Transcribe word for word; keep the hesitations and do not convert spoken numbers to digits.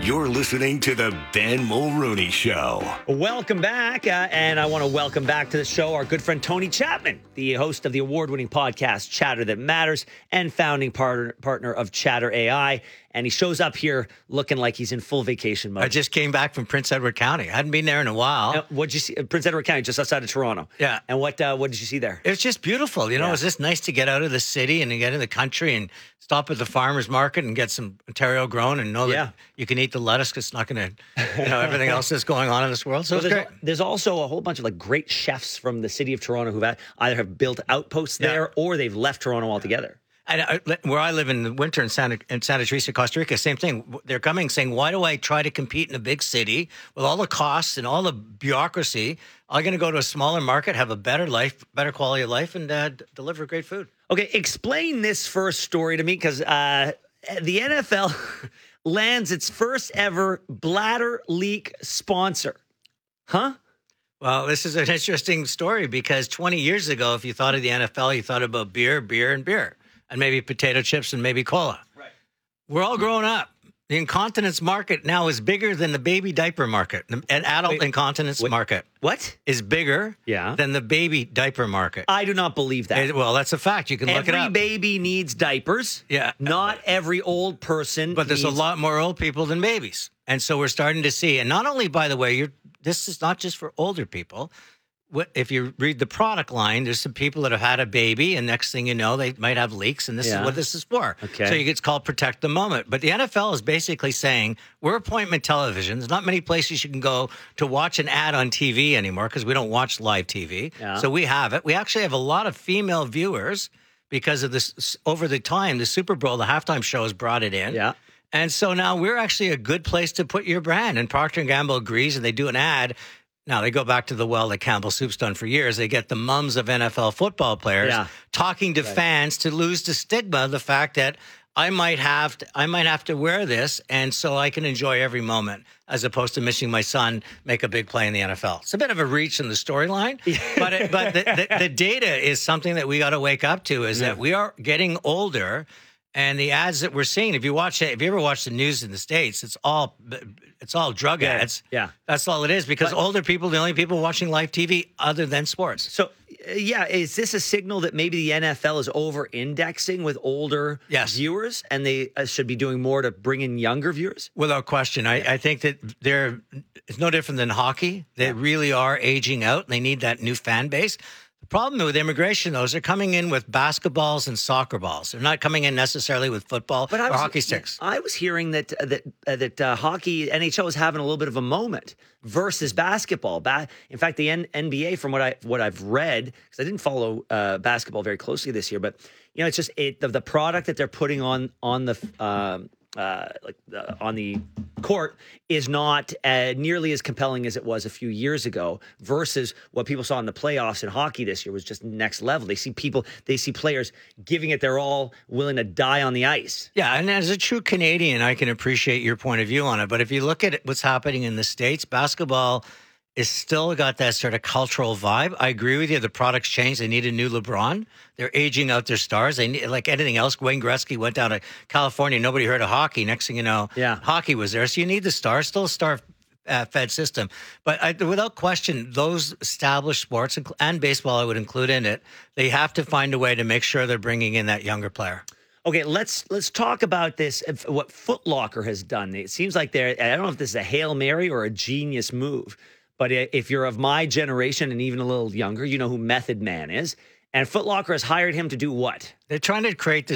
You're listening to the Ben Mulrooney Show. Welcome back, uh, and I want to welcome back to the show our good friend Tony Chapman, the host of the award-winning podcast Chatter That Matters and founding partner, partner of Chatter A I. And he shows up here looking like he's in full vacation mode. I just came back from Prince Edward County. I hadn't been there in a while. Uh, what'd you see? Uh, Prince Edward County, just outside of Toronto. Yeah. And what uh, what did you see there? It was just beautiful. You know, Yeah. it was just nice to get out of the city and to get in the country and stop at the farmer's market and get some Ontario grown and know that Yeah. you can eat the lettuce because it's not going to, you know, everything else that's going on in this world. So Well, it's there's, great. there's also a whole bunch of like great chefs from the city of Toronto who've had, either have built outposts Yeah. there or they've left Toronto altogether. And I, where I live in the winter in Santa, in Santa Teresa, Costa Rica, same thing. They're coming saying, why do I try to compete in a big city with all the costs and all the bureaucracy? I'm going to go to a smaller market, have a better life, better quality of life, and uh, d- deliver great food. Okay, explain this first story to me because uh, the N F L lands its first ever bladder leak sponsor. Huh? Well, this is an interesting story because twenty years ago, if you thought of the N F L, you thought about beer, beer, and beer, and maybe potato chips and maybe cola. Right. We're all grown up. The incontinence market now is bigger than the baby diaper market. An adult Wait, incontinence wait. market What? is bigger Yeah. than the baby diaper market. I do not believe that. It- well, that's a fact. You can look it Every up. baby needs diapers. Yeah. Not every old person But there's needs- a lot more old people than babies. And so we're starting to see, and not only, by the way, you're, this is not just for older people. What- If you read the product line, there's some people that have had a baby, and next thing you know, they might have leaks, and this Yeah. is what this is for. Okay. So you- it's called Protect the Moment. But the N F L is basically saying, we're appointment television. There's not many places you can go to watch an ad on T V anymore because we don't watch live T V. Yeah. So we have it. We actually have a lot of female viewers because of this. Over the time, the Super Bowl, the halftime shows brought it in. Yeah. And so now we're actually a good place to put your brand. And Procter and Gamble agrees, and they do an ad. Now, they go back to the well that Campbell Soup's done for years. They get the mums of N F L football players Yeah. talking to fans to lose the stigma of the fact that I might have to, I might have to wear this, and so I can enjoy every moment, as opposed to missing my son make a big play in the N F L. It's a bit of a reach in the storyline, but it, but the, the, the data is something that we got to wake up to, is that we are getting older. And the ads that we're seeing, if you watch it, if you ever watch the news in the States, it's all it's all drug Yeah, ads. yeah. That's all it is, because But- older people, the only people watching live T V other than sports. So, uh, yeah, is this a signal that maybe the N F L is over-indexing with older Yes. viewers and they uh, should be doing more to bring in younger viewers? Without question. I, I think that they're it's no different than hockey. They really are aging out, and they need that new fan base. The problem with immigration, though, is they're coming in with basketballs and soccer balls. They're not coming in necessarily with football But I or was, hockey sticks. I was hearing that uh, that uh, that uh, hockey N H L is having a little bit of a moment versus basketball. Ba- in fact, the N- NBA, from what I what I've read, because I didn't follow uh, basketball very closely this year, but you know, it's just it the, the product that they're putting on on the um, uh, like uh, on the court is not uh, nearly as compelling as it was a few years ago, versus what people saw in the playoffs in hockey this year was just next level. They see people, they see players giving it their all, willing to die on the ice. Yeah, and as a true Canadian, I can appreciate your point of view on it. But if you look at what's happening in the States, basketball is still got that sort of cultural vibe. I agree with you. The product's changed. They need a new LeBron. They're aging out their stars. They need, like anything else. Wayne Gretzky went down to California. Nobody heard of hockey. Next thing you know, Yeah. hockey was there. So you need the stars. Still a star uh, fed system. But I, without question, those established sports, inc- and baseball I would include in it, they have to find a way to make sure they're bringing in that younger player. Okay, let's let's talk about this. if- What Foot Locker has done. It seems like they're. I don't know if this is a Hail Mary or a genius move, but i- if you're of my generation and even a little younger, you know who Method Man is. And Foot Locker has hired him to do what? They're trying to create this